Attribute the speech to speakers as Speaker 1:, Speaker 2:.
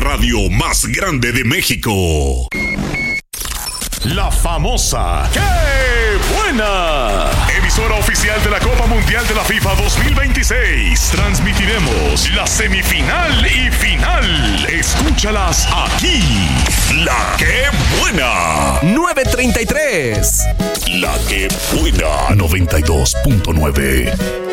Speaker 1: radio más grande de México. La famosa ¡Qué buena! Emisora oficial de la Copa Mundial de la FIFA 2026. Transmitiremos la semifinal y final. Escúchalas aquí. La ¡Qué buena!
Speaker 2: 9:33.
Speaker 1: La ¡Qué buena! 92.9.